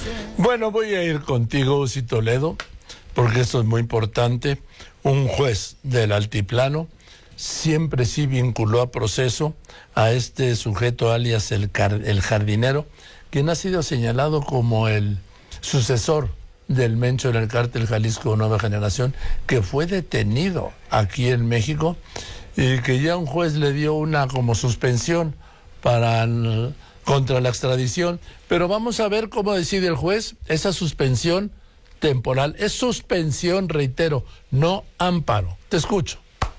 Bueno, voy a ir contigo, Uzi Toledo, porque esto es muy importante. Un juez del Altiplano siempre sí vinculó a proceso a este sujeto alias el Jardinero, quien ha sido señalado como el sucesor del Mencho en el cártel Jalisco Nueva Generación, que fue detenido aquí en México y que ya un juez le dio una como suspensión contra la extradición. Pero vamos a ver cómo decide el juez esa suspensión temporal. Es suspensión, reitero, no amparo. Te escucho.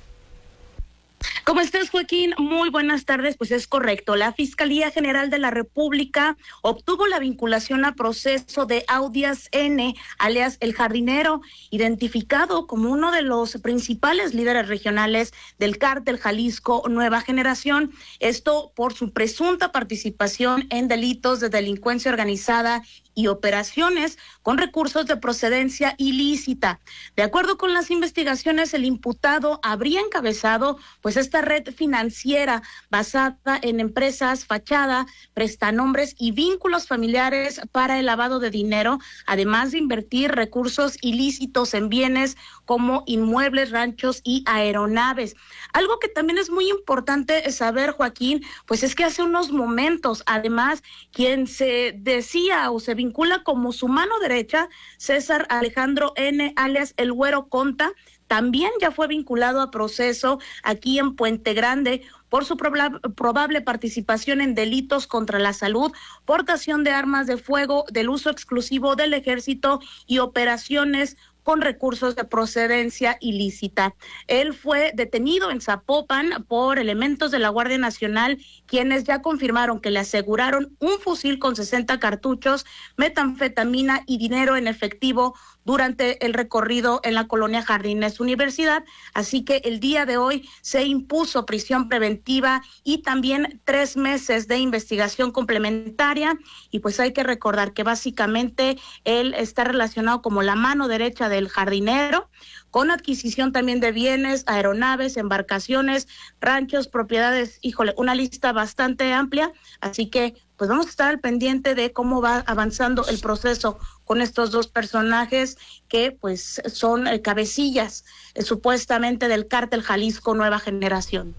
¿Cómo estás, Joaquín? Muy buenas tardes. Pues es correcto. La Fiscalía General de la República obtuvo la vinculación a proceso de Audias N., alias El Jardinero, identificado como uno de los principales líderes regionales del cártel Jalisco Nueva Generación. Esto por su presunta participación en delitos de delincuencia organizada y operaciones con recursos de procedencia ilícita. De acuerdo con las investigaciones, el imputado habría encabezado pues esta red financiera basada en empresas, fachada, prestanombres y vínculos familiares para el lavado de dinero, además de invertir recursos ilícitos en bienes como inmuebles, ranchos y aeronaves. Algo que también es muy importante saber, Joaquín, pues es que hace unos momentos, además, quien se decía o se vincula como su mano derecha, César Alejandro N., alias El Güero Conta, también ya fue vinculado a proceso aquí en Puente Grande por su probable participación en delitos contra la salud, portación de armas de fuego, del uso exclusivo del ejército y operaciones con recursos de procedencia ilícita. Él fue detenido en Zapopan por elementos de la Guardia Nacional, quienes ya confirmaron que le aseguraron un fusil con 60 cartuchos, metanfetamina y dinero en efectivo durante el recorrido en la colonia Jardines Universidad. Así que el día de hoy se impuso prisión preventiva y también 3 meses de investigación complementaria. Y pues hay que recordar que básicamente él está relacionado como la mano derecha del Jardinero, con adquisición también de bienes, aeronaves, embarcaciones, ranchos, propiedades, híjole, una lista bastante amplia. Así que pues vamos a estar al pendiente de cómo va avanzando el proceso con estos dos personajes que pues son cabecillas supuestamente del cártel Jalisco Nueva Generación.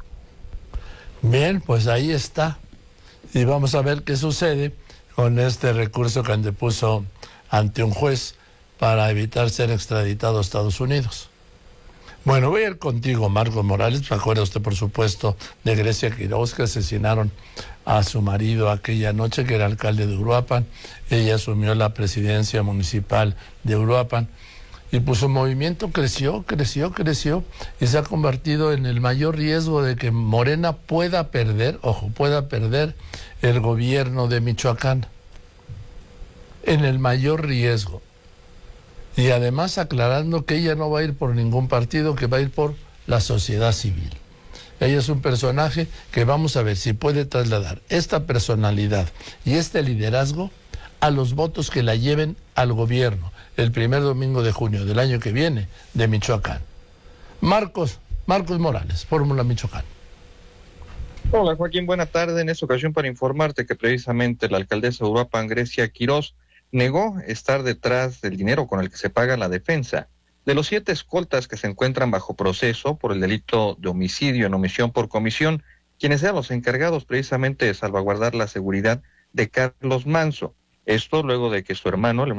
Bien, pues ahí está. Y vamos a ver qué sucede con este recurso que antepuso ante un juez para evitar ser extraditado a Estados Unidos. Bueno, voy a ir contigo, Marcos Morales. ¿Se acuerda usted, por supuesto, de Grecia Quiroz, que asesinaron a su marido aquella noche, que era alcalde de Uruapan? Ella asumió la presidencia municipal de Uruapan y pues su movimiento creció y se ha convertido en el mayor riesgo de que Morena pueda perder el gobierno de Michoacán. En el mayor riesgo. Y además aclarando que ella no va a ir por ningún partido, que va a ir por la sociedad civil. Ella es un personaje que vamos a ver si puede trasladar esta personalidad y este liderazgo a los votos que la lleven al gobierno el primer domingo de junio del año que viene de Michoacán. Marcos Morales, Fórmula Michoacán. Hola Joaquín, buena tarde. En esta ocasión para informarte que precisamente la alcaldesa de Uruapan, Grecia Quiroz, negó estar detrás del dinero con el que se paga la defensa de los 7 escoltas que se encuentran bajo proceso por el delito de homicidio en omisión por comisión, quienes sean los encargados precisamente de salvaguardar la seguridad de Carlos Manzo. Esto luego de que su hermano, el